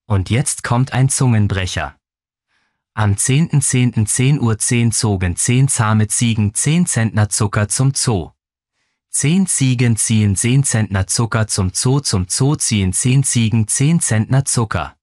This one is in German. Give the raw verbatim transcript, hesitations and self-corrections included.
Und jetzt kommt ein Zungenbrecher. Am zehnten zehnten zehn Uhr zehn zogen zehn zahme Ziegen zehn Zentner Zucker zum Zoo. Zehn Ziegen ziehen zehn Zentner Zucker zum Zoo, zum Zoo ziehen zehn Ziegen zehn Zentner Zucker.